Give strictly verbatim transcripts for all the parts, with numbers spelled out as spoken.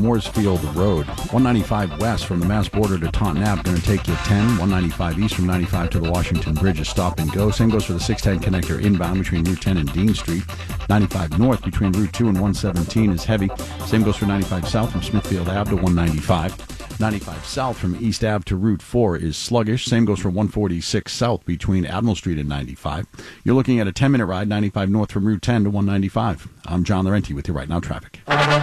Mooresfield Road. one ninety-five west from the Mass border to Taunton Ave, going to take you ten. one ninety-five east from ninety-five to the Washington Bridge is stop and go. Same goes for the six ten connector inbound between Route ten and Dean Street. ninety-five north between Route two and one seventeen is heavy. Same goes for ninety-five south from Smithfield Ave to one ninety-five. ninety-five south from East Ave to Route four is sluggish. Same goes for one forty-six south between Admiral Street and ninety-five. You're looking at a ten-minute ride, ninety-five north from Route ten to one ninety-five. I'm John Laurenti with you right now, traffic.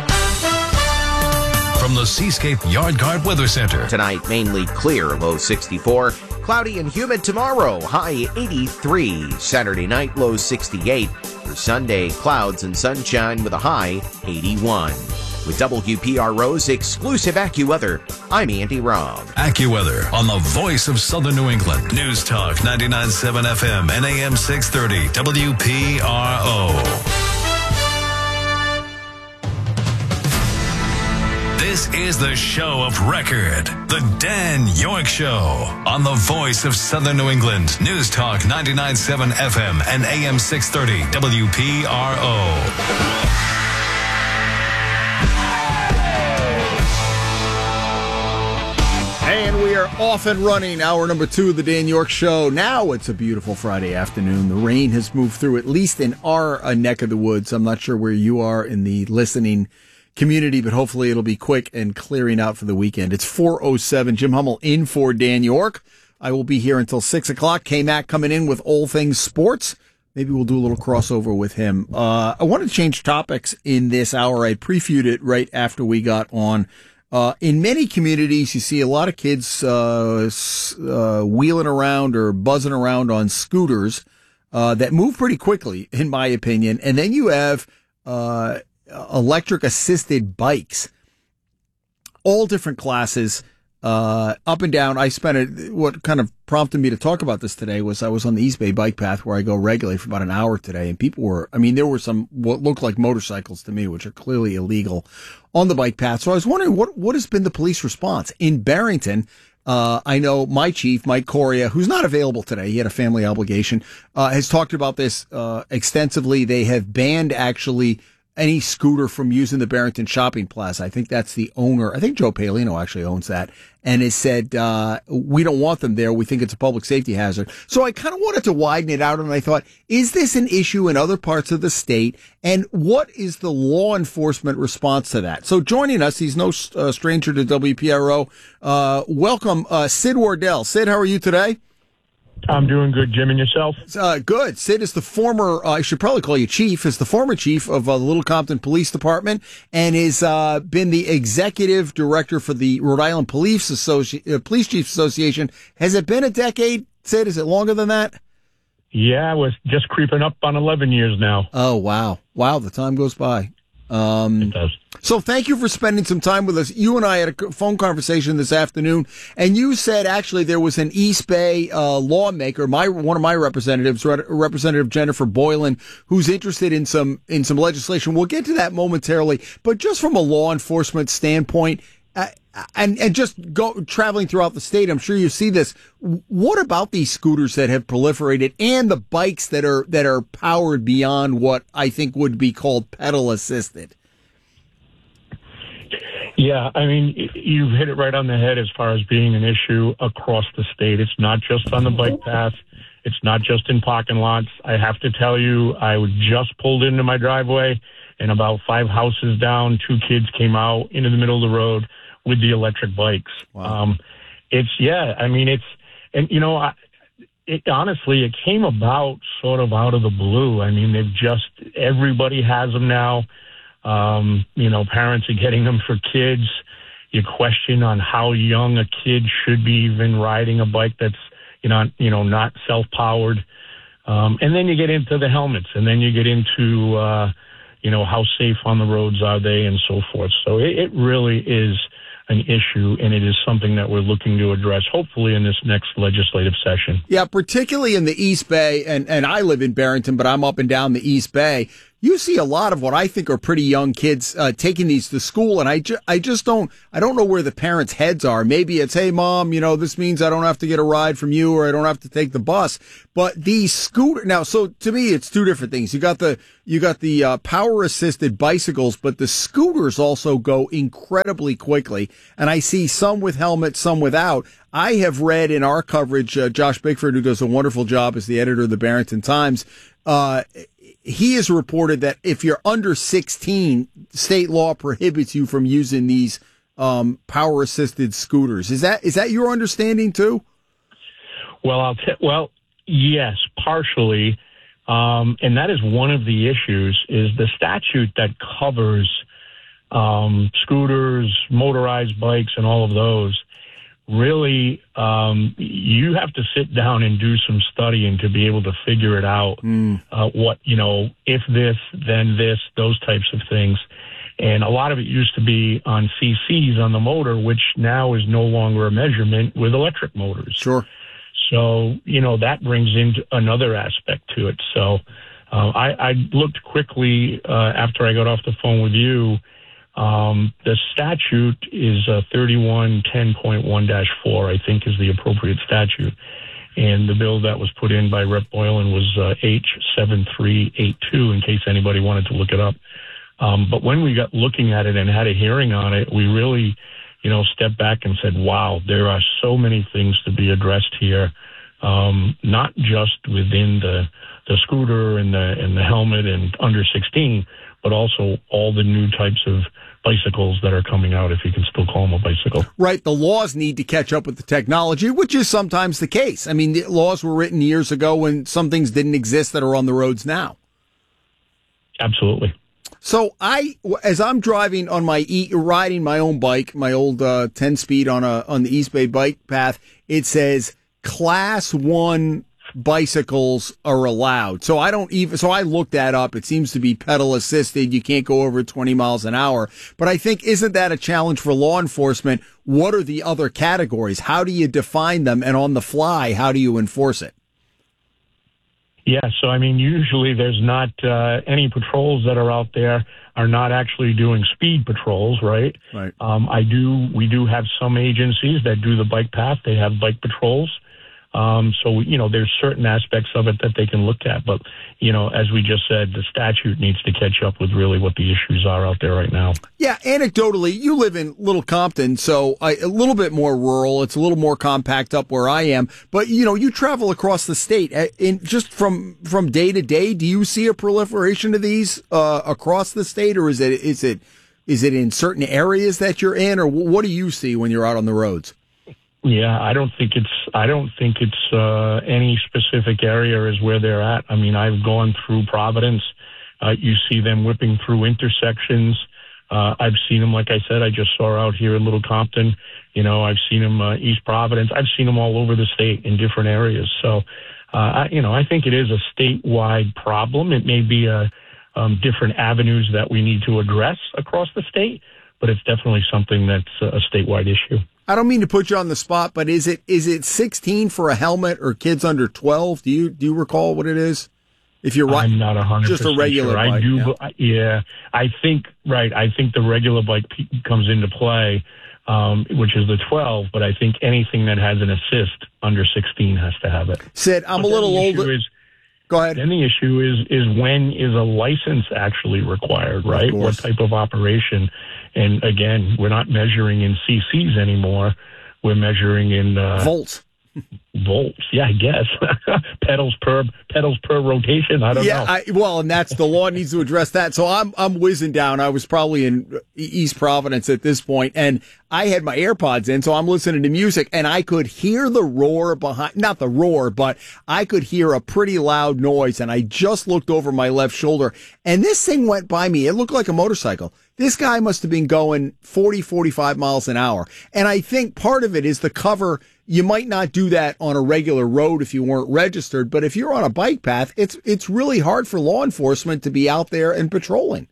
From the Seascape Yard Guard Weather Center. Tonight, mainly clear, low sixty-four. Cloudy and humid tomorrow, high eighty-three. Saturday night, low sixty-eight. For Sunday, clouds and sunshine with a high eighty-one. With W P R O's exclusive AccuWeather, I'm Andy Robb. AccuWeather on the voice of Southern New England. News Talk ninety-nine point seven F M and A M six thirty W P R O. This is the show of record, the Dan York Show, on the voice of Southern New England. News Talk ninety-nine point seven F M and A M six thirty W P R O. And we are off and running. Hour number two of the Dan York Show. Now it's a beautiful Friday afternoon. The rain has moved through, at least in our uh, neck of the woods. I'm not sure where you are in the listening community, but hopefully it'll be quick and clearing out for the weekend. It's four oh seven. Jim Hummel in for Dan York. I will be here until six o'clock. K-Mac coming in with all things sports. Maybe we'll do a little crossover with him. Uh, I want to change topics in this hour. I previewed it right after we got on. Uh, in many communities, you see a lot of kids uh, uh, wheeling around or buzzing around on scooters uh, that move pretty quickly, in my opinion. And then you have uh, electric-assisted bikes, all different classes, uh, up and down. I spent it. What kind of prompted me to talk about this today was I was on the East Bay Bike Path where I go regularly for about an hour today, and people were, I mean, there were some what looked like motorcycles to me, which are clearly illegal, on the bike path. So I was wondering what what has been the police response in Barrington. Uh, I know my chief, Mike Coria, who's not available today, he had a family obligation, uh, has talked about this uh, extensively. They have banned actually any scooter from using the Barrington Shopping Plaza. I think that's the owner. I think Joe Palino actually owns that, and has said, uh, we don't want them there. We think it's a public safety hazard. So I kind of wanted to widen it out, and I thought, is this an issue in other parts of the state? And what is the law enforcement response to that? So joining us, he's no uh, stranger to W P R O. Uh, welcome, uh, Sid Wardell. Sid, how are you today? I'm doing good, Jim, and yourself? Uh, good. Sid is the former, uh, I should probably call you chief, is the former chief of uh, the Little Compton Police Department and has uh, been the executive director for the Rhode Island Police, Associ- uh, Police Chiefs Association. Has it been a decade, Sid? Is it longer than that? Yeah, we're just creeping up on eleven years now. Oh, wow. Wow, the time goes by. Um, it does. So thank you for spending some time with us. You and I had a phone conversation this afternoon, and you said actually there was an East Bay uh, lawmaker, my one of my representatives, Representative Jennifer Boylan, who's interested in some in some legislation. We'll get to that momentarily, but just from a law enforcement standpoint, uh, and and just go traveling throughout the state, I'm sure you see this. What about these scooters that have proliferated and the bikes that are that are powered beyond what I think would be called pedal assisted? Yeah, I mean, you've hit it right on the head as far as being an issue across the state. It's not just on the bike path. It's not just in parking lots. I have to tell you, I was just pulled into my driveway, and about five houses down, two kids came out into the middle of the road with the electric bikes. Wow. Um, it's, yeah, I mean, it's, and, you know, I, it honestly, it came about sort of out of the blue. I mean, they've just, everybody has them now. Um, you know, parents are getting them for kids. You question on how young a kid should be even riding a bike that's, you know, you know, not self-powered. Um, and then you get into the helmets, and then you get into, uh, you know, how safe on the roads are they and so forth. So it, it really is an issue, and it is something that we're looking to address, hopefully in this next legislative session. Yeah, particularly in the East Bay, and, and I live in Barrington, but I'm up and down the East Bay. you see a lot of what I think are pretty young kids uh, taking these to school, and I, ju- I just don't I don't know where the parents' heads are. Maybe it's, hey, Mom, you know, this means I don't have to get a ride from you, or I don't have to take the bus. But these scooter now, so to me, it's two different things. You got the you got the uh, power assisted bicycles, but the scooters also go incredibly quickly, and I see some with helmets, some without. I have read in our coverage, uh, Josh Bickford, who does a wonderful job as the editor of the Barrington Times, uh, he has reported that if you're under sixteen, state law prohibits you from using these um, power-assisted scooters. Is that is that your understanding too? Well, I'll t- well, yes, partially, um, and that is one of the issues. Is the statute that covers um, scooters, motorized bikes, and all of those. Really, um, you have to sit down and do some studying to be able to figure it out. Mm. Uh, what, you know, if this, then this, those types of things. And a lot of it used to be on C Cs on the motor, which now is no longer a measurement with electric motors. Sure. So, you know, that brings in another aspect to it. So uh, I, I looked quickly uh, after I got off the phone with you. Um, the statute is uh, thirty-one ten point one dash four, I think is the appropriate statute. And the bill that was put in by Representative Boylan was uh, H seven three eight two, in case anybody wanted to look it up. Um, but when we got looking at it and had a hearing on it, we really, you know, stepped back and said, wow, there are so many things to be addressed here, um, not just within the, the scooter and the, and the helmet and under sixteen, but also all the new types of bicycles that are coming out, if you can still call them a bicycle. Right. The laws need to catch up with the technology, which is sometimes the case. I mean, the laws were written years ago when some things didn't exist that are on the roads now. Absolutely. So I, as I'm driving on my e, riding my own bike, my old uh, ten speed on a on the East Bay bike path, it says class one bicycles are allowed. So I don't even, so I looked that up. It seems to be pedal assisted. You can't go over twenty miles an hour. But I think, isn't that a challenge for law enforcement? What are the other categories? How do you define them? And on the fly, how do you enforce it? Yeah. So, I mean, usually there's not uh, any patrols that are out there are not actually doing speed patrols, right? Right. Um, I do, we do have some agencies that do the bike path. They have bike patrols. Um, so, you know, there's certain aspects of it that they can look at. But, you know, as we just said, the statute needs to catch up with really what the issues are out there right now. Yeah, anecdotally, you live in Little Compton, so I, a little bit more rural. It's a little more compact up where I am. But, you know, you travel across the state. In, just from from day to day, do you see a proliferation of these uh, across the state? Or is it is it is it in certain areas that you're in? Or what do you see when you're out on the roads? Yeah, I don't think it's I don't think it's uh, any specific area is where they're at. I mean, I've gone through Providence. Uh, you see them whipping through intersections. Uh, I've seen them, like I said, I just saw out here in Little Compton. You know, I've seen them uh, East Providence. I've seen them all over the state in different areas. So, uh, I, you know, I think it is a statewide problem. It may be a um, different avenues that we need to address across the state, but it's definitely something that's a statewide issue. I don't mean to put you on the spot, but is it is it sixteen for a helmet or kids under twelve? Do you do you recall what it is? If you're right, I'm not a hundred. Just a regular sure. bike. I do. Yeah. yeah, I think right. I think the regular bike comes into play, um, which is the twelve. But I think anything that has an assist under sixteen has to have it. Sid, I'm but a little older. Is, Go ahead. Then the issue is is when is a license actually required? Right. What type of operation? And again, we're not measuring in C Cs anymore. We're measuring in uh, volts. Volts, yeah, I guess. pedals per pedals per rotation. I don't yeah, know. Yeah, well, and that's the law needs to address that. So I'm I'm whizzing down. I was probably in East Providence at this point, and I had my AirPods in, so I'm listening to music, and I could hear the roar behind. Not the roar, but I could hear a pretty loud noise, and I just looked over my left shoulder, and this thing went by me. It looked like a motorcycle. This guy must have been going forty, forty-five miles an hour, and I think part of it is the cover. You might not do that on a regular road if you weren't registered, but if you're on a bike path, it's it's really hard for law enforcement to be out there and patrolling.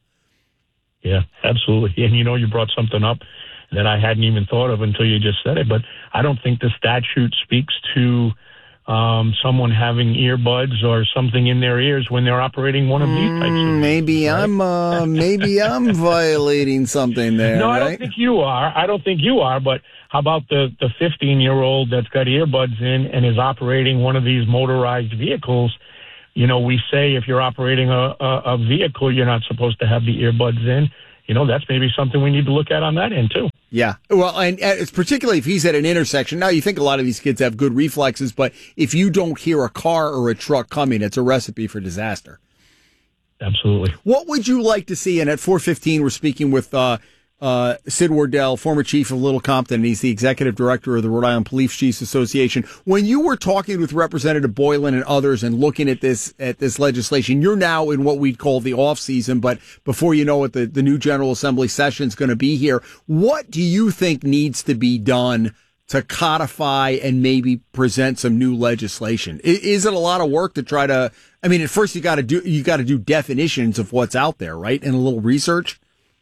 Yeah, absolutely. And you know, you brought something up that I hadn't even thought of until you just said it, but I don't think the statute speaks to um, someone having earbuds or something in their ears when they're operating one of these types of vehicles, maybe right? I'm uh, maybe I'm violating something there. No, right? I don't think you are. I don't think you are. But how about the the fifteen-year-old that's got earbuds in and is operating one of these motorized vehicles? You know, we say if you're operating a, a, a vehicle, you're not supposed to have the earbuds in. You know, that's maybe something we need to look at on that end, too. Yeah. Well, and it's particularly if he's at an intersection. Now, you think a lot of these kids have good reflexes, but if you don't hear a car or a truck coming, it's a recipe for disaster. Absolutely. What would you like to see? And at four fifteen, we're speaking with uh, uh, Sid Wardell, former chief of Little Compton. He's the executive director of the Rhode Island Police Chiefs Association. When you were talking with Representative Boylan and others and looking at this at this legislation, you're now in what we'd call the off season, but before you know it, the, the new General Assembly session is going to be here. What do you think needs to be done to codify and maybe present some new legislation? Is, is it a lot of work to try to? I mean, at first you got to do you got to do definitions of what's out there, right, and a little research.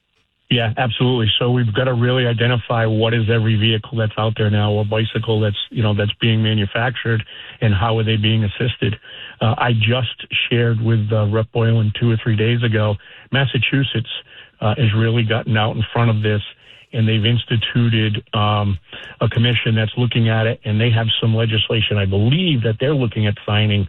Yeah, absolutely. So we've got to really identify what is every vehicle that's out there now, or bicycle that's, you know, that's being manufactured, and how are they being assisted. Uh, I just shared with uh, Rep Boylan two or three days ago, Massachusetts uh, has really gotten out in front of this, and they've instituted um, a commission that's looking at it, and they have some legislation, I believe, that they're looking at signing.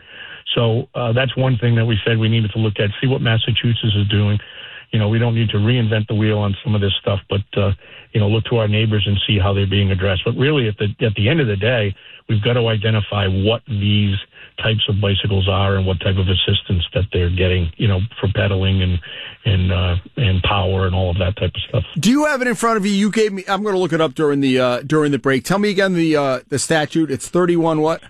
So uh, that's one thing that we said we needed to look at, see what Massachusetts is doing. You know, we don't need to reinvent the wheel on some of this stuff, but, uh, you know, look to our neighbors and see how they're being addressed. But really, at the at the end of the day, we've got to identify what these types of bicycles are and what type of assistance that they're getting, you know, for pedaling and and uh, and power and all of that type of stuff. Do you have it in front of you? You gave me. I'm going to look it up during the uh, during the break. Tell me again the uh, the statute. It's thirty-one what?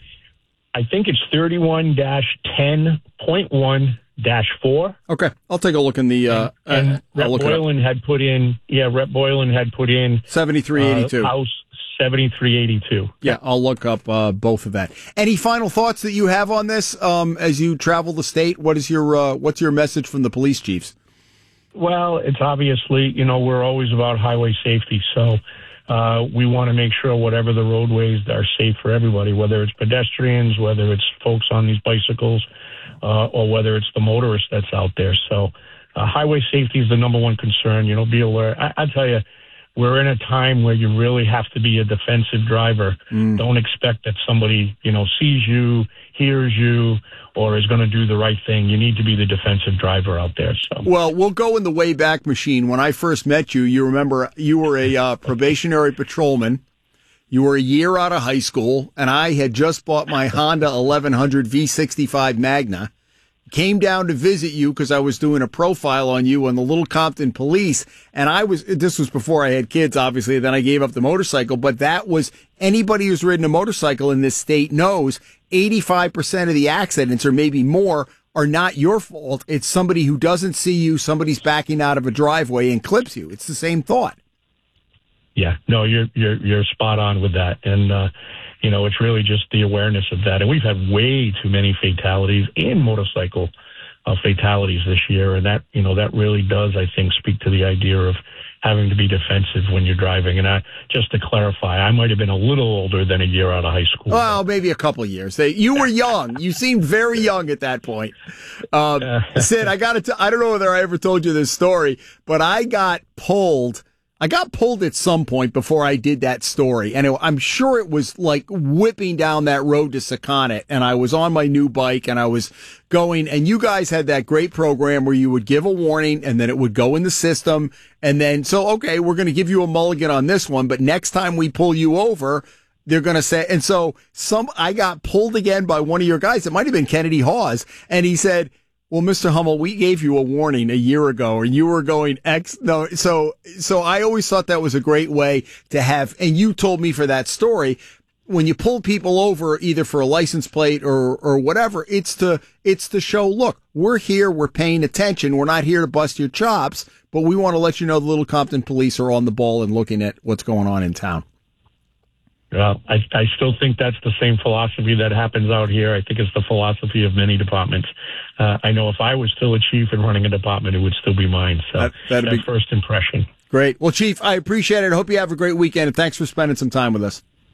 I think it's thirty-one dash ten point one dash four. Okay, I'll take a look in the. Uh, and uh, Rep Boylan had put in. Yeah, Rep Boylan had put in seventy-three eighty-two. Uh, House seventy-three eighty-two. Yeah, I'll look up uh, both of that. Any final thoughts that you have on this um, as you travel the state? What is your uh, what's your message from the police chiefs? Well, it's obviously, you know, we're always about highway safety, so uh, we want to make sure whatever the roadways are safe for everybody, whether it's pedestrians, whether it's folks on these bicycles, uh, or whether it's the motorist that's out there. So uh, highway safety is the number one concern. You know, be aware. I, I tell you, we're in a time where you really have to be a defensive driver. Mm. Don't expect that somebody, you know, sees you, hears you, or is going to do the right thing. You need to be the defensive driver out there. So, well, we'll go in the Wayback Machine. When I first met you, you remember you were a uh, probationary patrolman. You were a year out of high school, and I had just bought my Honda eleven hundred V sixty-five Magna. Came down to visit you because I was doing a profile on you on the Little Compton Police. And I was, this was before I had kids, obviously. Then I gave up the motorcycle. But that was, anybody who's ridden a motorcycle in this state knows eighty-five percent of the accidents, or maybe more, are not your fault. It's somebody who doesn't see you, somebody's backing out of a driveway and clips you. It's the same thought. Yeah, no, you're, you're, you're spot on with that. And, uh, you know, it's really just the awareness of that. And we've had way too many fatalities and motorcycle uh, fatalities this year. And that, you know, that really does, I think, speak to the idea of having to be defensive when you're driving. And I, just to clarify, I might have been a little older than a year out of high school. Well, maybe a couple of years. You were young. You seemed very young at that point. Um, Sid, I got to, I don't know whether I ever told you this story, but I got pulled I got pulled at some point before I did that story, and it, I'm sure it was like whipping down that road to Sakonnet, and I was on my new bike, and I was going, and you guys had that great program where you would give a warning, and then it would go in the system, and then, so, okay, we're going to give you a mulligan on this one, but next time we pull you over, they're going to say, and so some, I got pulled again by one of your guys, it might have been Kennedy Hawes, and he said, well, Mister Hummel, we gave you a warning a year ago, and you were going X. No, so so I always thought that was a great way to have. And you told me for that story, when you pull people over, either for a license plate or or whatever, it's to it's to show, look, we're here, we're paying attention, we're not here to bust your chops, but we want to let you know the Little Compton Police are on the ball and looking at what's going on in town. Well, I, I still think that's the same philosophy that happens out here. I think it's the philosophy of many departments. Uh, I know if I was still a chief and running a department, it would still be mine. So that, that'd that be first impression. Great. Well, Chief, I appreciate it. I hope you have a great weekend, and thanks for spending some time with us.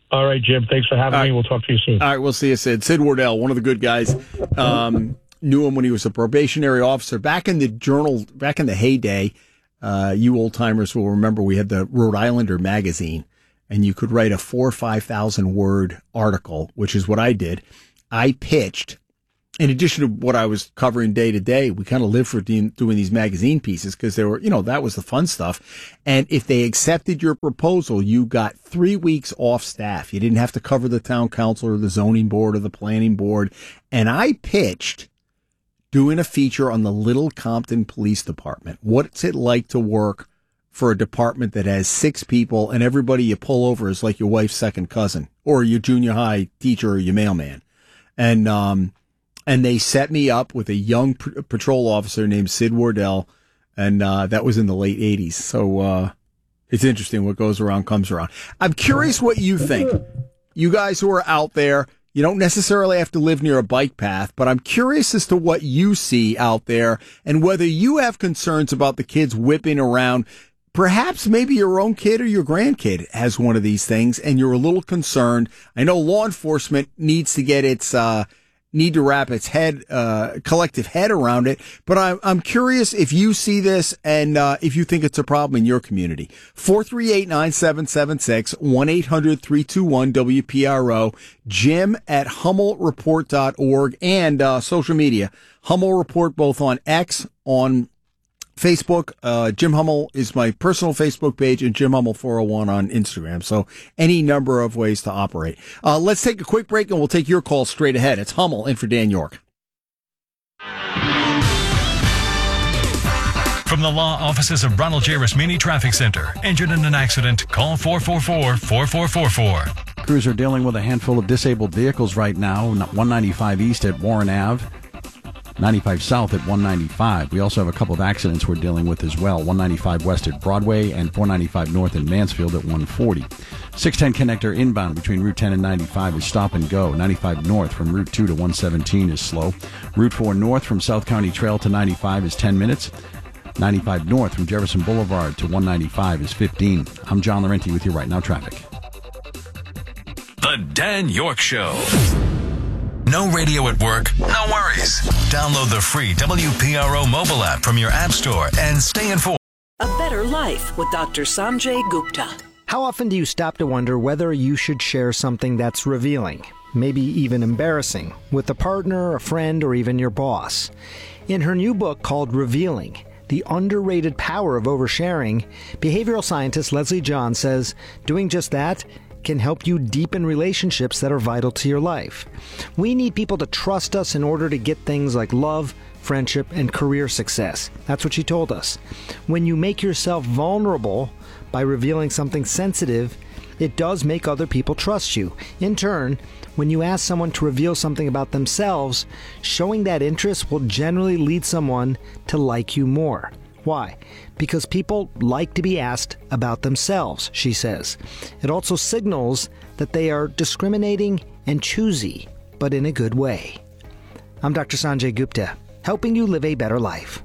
All right, Jim. Thanks for having All me. right. We'll talk to you soon. All right, we'll see you, Sid. Sid Wardell, one of the good guys. Um, knew him when he was a probationary officer. Back in the journal, back in the heyday, uh, you old-timers will remember we had the Rhode Islander magazine, and you could write a four or five thousand word article, which is what I did. I pitched, in addition to what I was covering day to day, we kind of lived for de- doing these magazine pieces because they were, you know, that was the fun stuff. And if they accepted your proposal, you got three weeks off staff. You didn't have to cover the town council or the zoning board or the planning board. And I pitched doing a feature on the Little Compton Police Department. What's it like to work for a department that has six people and everybody you pull over is like your wife's second cousin or your junior high teacher or your mailman? And, um, And they set me up with a young p- patrol officer named Sid Wardell, and uh, that was in the late eighties. So uh, it's interesting. What goes around comes around. I'm curious what you think. You guys who are out there, you don't necessarily have to live near a bike path, but I'm curious as to what you see out there and whether you have concerns about the kids whipping around. Perhaps maybe your own kid or your grandkid has one of these things, and you're a little concerned. I know law enforcement needs to get its uh, need to wrap its head, uh, collective head around it. But I'm, I'm curious if you see this and, uh, if you think it's a problem in your community. four three eight, nine seven seven six, one eight hundred, three two one, W P R O, Jim at Hummel Report dot org, and, uh, social media. Hummel Report, both on X, on Facebook. uh, Jim Hummel is my personal Facebook page, and Jim Hummel four oh one on Instagram. So any number of ways to operate. Uh, let's take a quick break, and we'll take your call straight ahead. It's Hummel in for Dan York. From the law offices of Ronald J. Rasmini Traffic Center. Injured in an accident? Call four four four, four four four four. Crews are dealing with a handful of disabled vehicles right now. one ninety-five East at Warren Avenue. ninety-five South at one ninety-five. We also have a couple of accidents we're dealing with as well. one ninety-five West at Broadway and four ninety-five North in Mansfield at one forty. six ten connector inbound between Route ten and ninety-five is stop and go. ninety-five North from Route two to one seventeen is slow. Route four North from South County Trail to ninety-five is ten minutes. ninety-five North from Jefferson Boulevard to one ninety-five is fifteen. I'm John Laurenti with you right now, traffic. The Dan York Show. No radio at work? No worries. Download the free W P R O mobile app from your app store and stay informed. A Better Life with Doctor Sanjay Gupta. How often do you stop to wonder whether you should share something that's revealing, maybe even embarrassing, with a partner, a friend, or even your boss? In her new book called Revealing, The Underrated Power of Oversharing, behavioral scientist Leslie John says doing just that can help you deepen relationships that are vital to your life. We need people to trust us in order to get things like love, friendship, and career success. That's what she told us. When you make yourself vulnerable by revealing something sensitive, it does make other people trust you. In turn, when you ask someone to reveal something about themselves, showing that interest will generally lead someone to like you more. Why? Because people like to be asked about themselves, she says. It also signals that they are discriminating and choosy, but in a good way. I'm Doctor Sanjay Gupta, helping you live a better life.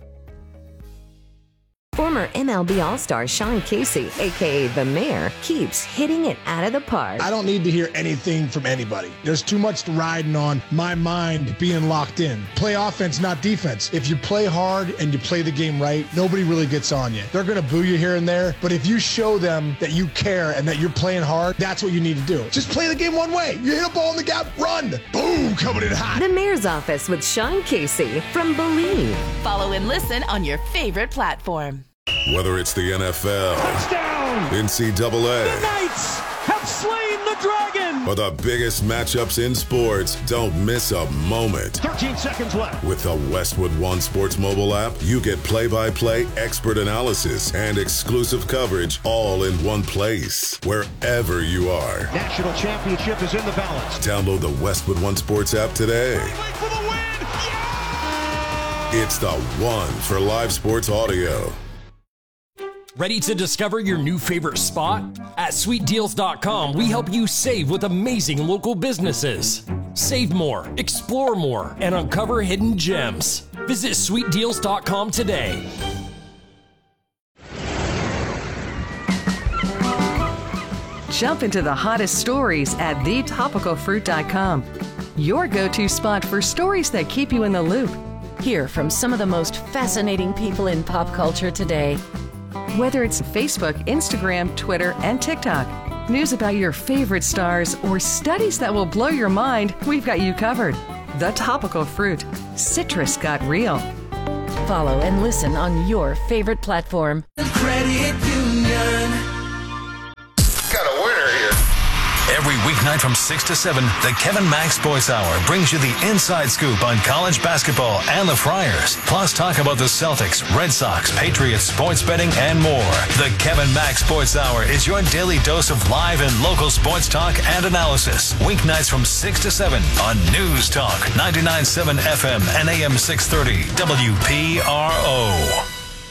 Former M L B All-Star Sean Casey, a k a. The Mayor, keeps hitting it out of the park. I don't need to hear anything from anybody. There's too much riding on my mind being locked in. Play offense, not defense. If you play hard and you play the game right, nobody really gets on you. They're going to boo you here and there, but if you show them that you care and that you're playing hard, that's what you need to do. Just play the game one way. You hit a ball in the gap, run. Boom, coming in hot. The Mayor's Office with Sean Casey from Believe. Follow and listen on your favorite platform. Whether it's the N F L, touchdown, N C double A, the Knights have slain the dragon, or the biggest matchups in sports, don't miss a moment. thirteen seconds left. With the Westwood One Sports mobile app, you get play-by-play expert analysis and exclusive coverage all in one place, wherever you are. National championship is in the balance. Download the Westwood One Sports app today. For the win. Yeah! It's the one for live sports audio. Ready to discover your new favorite spot? At sweet deals dot com, we help you save with amazing local businesses. Save more, explore more, and uncover hidden gems. Visit sweet deals dot com today. Jump into the hottest stories at the topical fruit dot com. Your go-to spot for stories that keep you in the loop. Hear from some of the most fascinating people in pop culture today. Whether it's Facebook, Instagram, Twitter, and TikTok, news about your favorite stars, or studies that will blow your mind, we've got you covered. The Topical Fruit. Citrus got real. Follow and listen on your favorite platform. Credit Union. Got a winner here. Every weeknight from six to seven, the Kevin Mack Sports Hour brings you the inside scoop on college basketball and the Friars. Plus talk about the Celtics, Red Sox, Patriots, sports betting, and more. The Kevin Mack Sports Hour is your daily dose of live and local sports talk and analysis. Weeknights from six to seven on News Talk ninety-nine point seven F M and A M six thirty W P R O.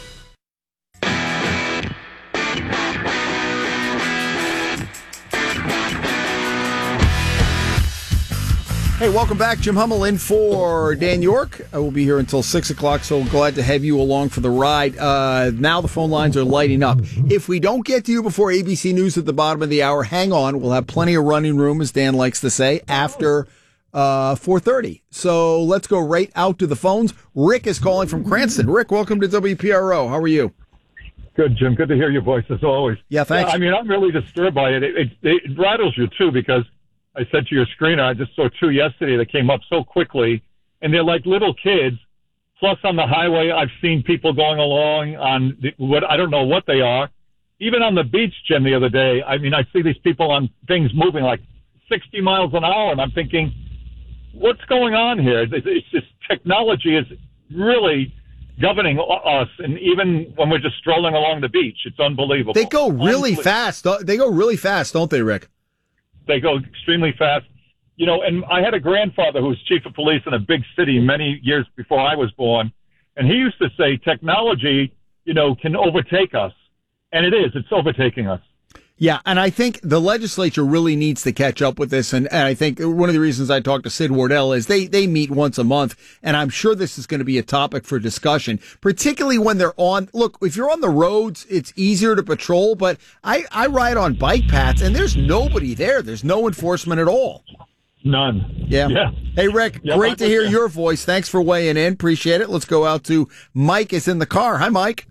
Hey, welcome back. Jim Hummel in for Dan York. I will be here until six o'clock, so glad to have you along for the ride. Uh, now the phone lines are lighting up. If we don't get to you before A B C News at the bottom of the hour, hang on. We'll have plenty of running room, as Dan likes to say, after uh, four thirty. So let's go right out to the phones. Rick is calling from Cranston. Rick, welcome to W P R O. How are you? Good, Jim. Good to hear your voice, as always. Yeah, thanks. Yeah, I mean, I'm really disturbed by it. It, it. it rattles you, too, because I said to your screener, I just saw two yesterday that came up so quickly, and they're like little kids. Plus, on the highway, I've seen people going along on the, what I don't know what they are. Even on the beach, Jim, the other day, I mean, I see these people on things moving like sixty miles an hour, and I'm thinking, what's going on here? It's, it's just technology is really governing us, and even when we're just strolling along the beach, it's unbelievable. They go really fast. They go really fast, don't they, Rick? They go extremely fast. You know, and I had a grandfather who was chief of police in a big city many years before I was born, and he used to say technology, you know, can overtake us. And it is. It's overtaking us. Yeah, and I think the legislature really needs to catch up with this. And, and I think one of the reasons I talked to Sid Wardell is they, they meet once a month, and I'm sure this is going to be a topic for discussion, particularly when they're on. Look, if you're on the roads, it's easier to patrol, but I, I ride on bike paths, and there's nobody there. There's no enforcement at all. None. Yeah. yeah. Hey, Rick, yeah, great to hear your voice. Thanks for weighing in. Appreciate it. Let's go out to Mike is in the car. Hi, Mike.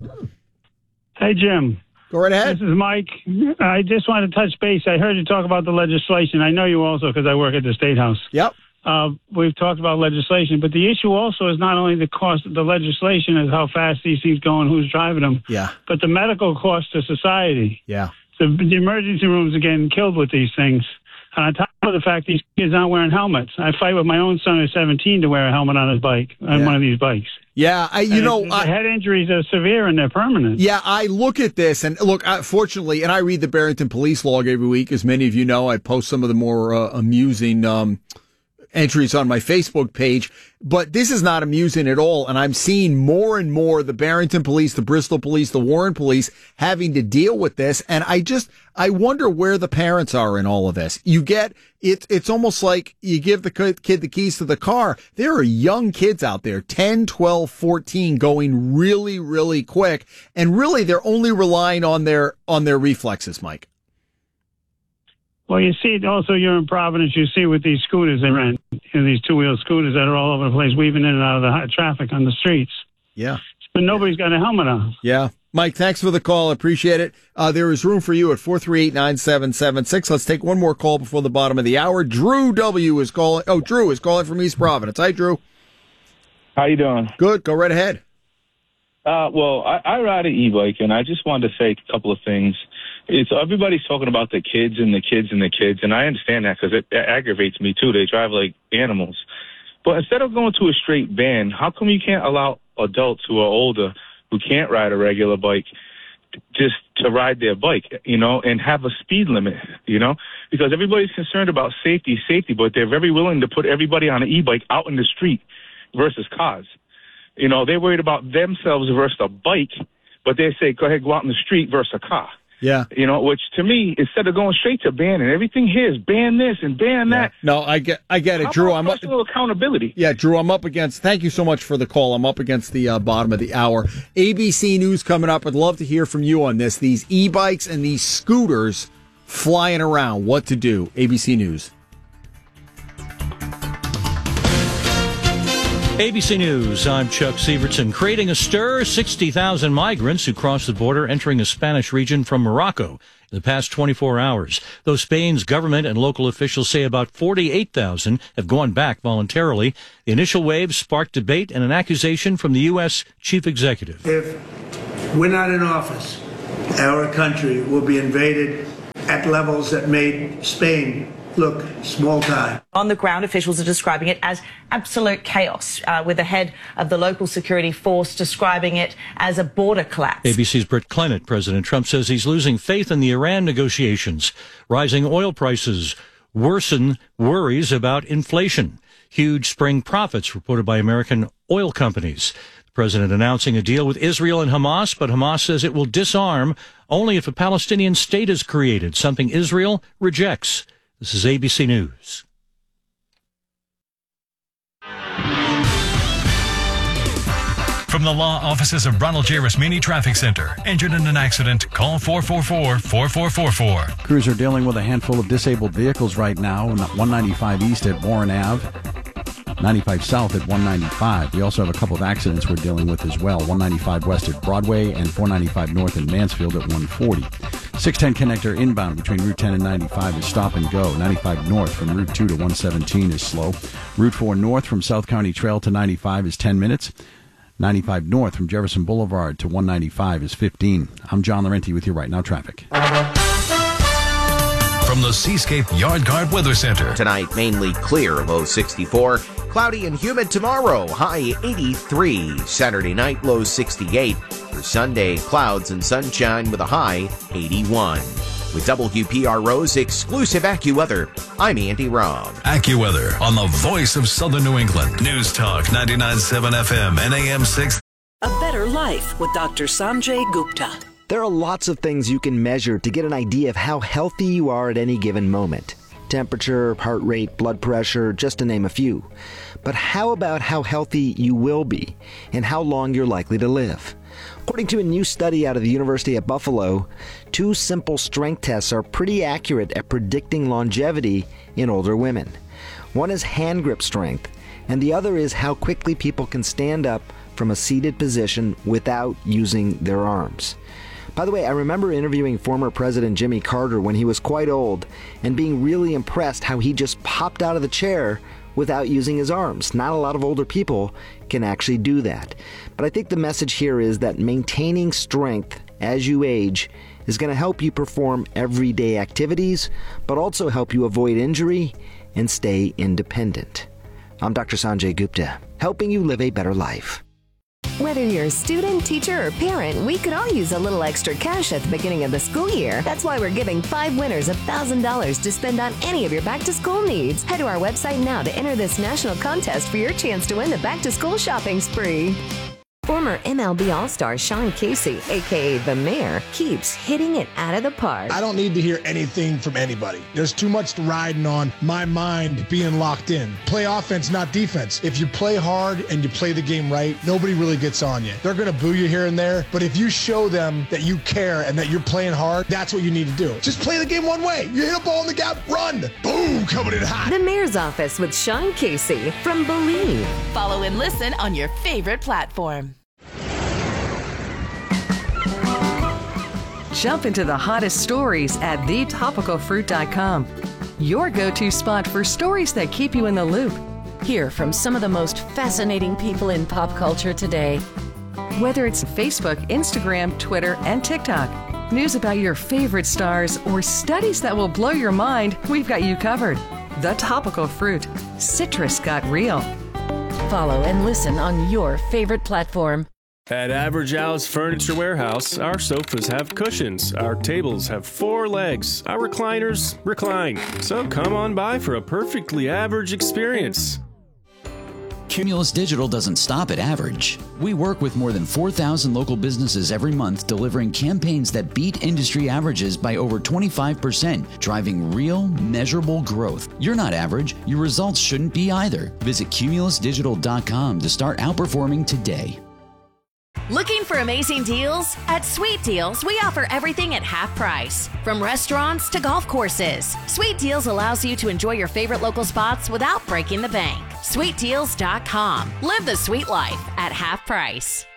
Hey, Jim. Go right ahead. This is Mike. I just wanted to touch base. I heard you talk about the legislation. I know you also because I work at the State House. Yep. Uh, we've talked about legislation, but the issue also is not only the cost of the legislation is how fast these things go and who's driving them, yeah, but the medical cost to society. Yeah. The, the emergency rooms are getting killed with these things. And on top of the fact these kids aren't wearing helmets. I fight with my own son who's seventeen to wear a helmet on his bike, on yeah. one of these bikes. Yeah, I, you and know, the I, head injuries are severe and they're permanent. Yeah, I look at this and look, I, fortunately, and I read the Barrington Police Log every week. As many of you know, I post some of the more uh, amusing um, entries on my Facebook page, but this is not amusing at all. And I'm seeing more and more the Barrington Police, the Bristol Police, the Warren Police having to deal with this. And I just, I wonder where the parents are in all of this. You get, it, it's almost like you give the kid the keys to the car. There are young kids out there, ten, twelve, fourteen, going really, really quick. And really, they're only relying on their, on their reflexes, Mike. Well, you see it also, you're in Providence, you see with these scooters they rent, you know, these two-wheel scooters that are all over the place, weaving in and out of the hot traffic on the streets. Yeah. But nobody's got a helmet on. Yeah. Mike, thanks for the call. I appreciate it. Uh, there is room for you at four three eight, nine seven seven six. Let's take one more call before the bottom of the hour. Drew W. is calling. Oh, Drew is calling from East Providence. Hi, Drew. How you doing? Good. Go right ahead. Uh, well, I, I ride an e-bike, and I just wanted to say a couple of things. It's everybody's talking about the kids and the kids and the kids, and I understand that because it, it aggravates me too. They drive like animals. But instead of going to a straight ban, how come you can't allow adults who are older, who can't ride a regular bike, just to ride their bike, you know, and have a speed limit, you know? Because everybody's concerned about safety, safety, but they're very willing to put everybody on an e-bike out in the street versus cars. You know, they're worried about themselves versus a bike, but they say, go ahead, go out in the street versus a car. Yeah. You know, which to me, instead of going straight to banning, everything here is ban this and ban yeah. that. No, I get I get it, How Drew. about I'm personal accountability. Yeah, Drew, I'm up against, thank you so much for the call. I'm up against the uh, bottom of the hour. A B C News coming up. I'd love to hear from you on this. These e-bikes and these scooters flying around. What to do? A B C News. A B C News, I'm Chuck Sievertson. Creating a stir, sixty thousand migrants who crossed the border entering a Spanish region from Morocco in the past twenty-four hours. Though Spain's government and local officials say about forty-eight thousand have gone back voluntarily, the initial wave sparked debate and an accusation from the U S chief executive. If we're not in office, our country will be invaded at levels that made Spain look small time. On the ground, officials are describing it as absolute chaos, uh, with the head of the local security force describing it as a border collapse. A B C's Britt Clennett. President Trump says he's losing faith in the Iran negotiations. Rising oil prices worsen worries about inflation. Huge spring profits reported by American oil companies. The president announcing a deal with Israel and Hamas, but Hamas says it will disarm only if a Palestinian state is created, something Israel rejects. This is A B C News. From the law offices of Ronald J. Rasmini Traffic Center. Injured in an accident? Call four four four, four four four four. Crews are dealing with a handful of disabled vehicles right now on one ninety-five East at Warren Avenue, ninety-five South at one ninety-five. We also have a couple of accidents we're dealing with as well. one ninety-five West at Broadway and four ninety-five North in Mansfield at one forty. six ten connector inbound between Route ten and ninety-five is stop and go. ninety-five North from Route two to one seventeen is slow. Route four North from South County Trail to ninety-five is ten minutes. ninety-five North from Jefferson Boulevard to one ninety-five is fifteen. I'm John Laurenti with you right now. Traffic. From the Seascape Yard Guard Weather Center. Tonight, mainly clear, low sixty-four. Cloudy and humid tomorrow, high eighty-three. Saturday night, low sixty-eight. For Sunday, clouds and sunshine with a high eighty-one. With W P R O's exclusive AccuWeather, I'm Andy Robb. AccuWeather on the voice of Southern New England. News Talk ninety-nine point seven F M and A M six. A better life with Doctor Sanjay Gupta. There are lots of things you can measure to get an idea of how healthy you are at any given moment. Temperature, heart rate, blood pressure, just to name a few. But how about how healthy you will be and how long you're likely to live? According to a new study out of the University of Buffalo, two simple strength tests are pretty accurate at predicting longevity in older women. One is hand grip strength, and the other is how quickly people can stand up from a seated position without using their arms. By the way, I remember interviewing former President Jimmy Carter when he was quite old and being really impressed how he just popped out of the chair without using his arms. Not a lot of older people can actually do that. But I think the message here is that maintaining strength as you age is going to help you perform everyday activities, but also help you avoid injury and stay independent. I'm Doctor Sanjay Gupta, helping you live a better life. Whether you're a student, teacher, or parent, we could all use a little extra cash at the beginning of the school year. That's why we're giving five winners one thousand dollars to spend on any of your back-to-school needs. Head to our website now to enter this national contest for your chance to win the back-to-school shopping spree. Former M L B All-Star Sean Casey, a k a. The Mayor, keeps hitting it out of the park. I don't need to hear anything from anybody. There's too much riding on my mind being locked in. Play offense, not defense. If you play hard and you play the game right, nobody really gets on you. They're going to boo you here and there, but if you show them that you care and that you're playing hard, that's what you need to do. Just play the game one way. You hit a ball in the gap, run. Boom, coming in hot. The Mayor's Office with Sean Casey from Believe. Follow and listen on your favorite platform. Jump into the hottest stories at the topical fruit dot com. Your go-to spot for stories that keep you in the loop. Hear from some of the most fascinating people in pop culture today. Whether it's Facebook, Instagram, Twitter, and TikTok, news about your favorite stars, or studies that will blow your mind, we've got you covered. The Topical Fruit. Citrus got real. Follow and listen on your favorite platform. At Average Al's Furniture Warehouse, our sofas have cushions, our tables have four legs, our recliners recline. So come on by for a perfectly average experience. Cumulus Digital doesn't stop at average. We work with more than four thousand local businesses every month, delivering campaigns that beat industry averages by over twenty-five percent, driving real, measurable growth. You're not average. Your results shouldn't be either. Visit cumulus digital dot com to start outperforming today. Looking for amazing deals? At Sweet Deals, we offer everything at half price. From restaurants to golf courses, Sweet Deals allows you to enjoy your favorite local spots without breaking the bank. sweet deals dot com. Live the sweet life at half price.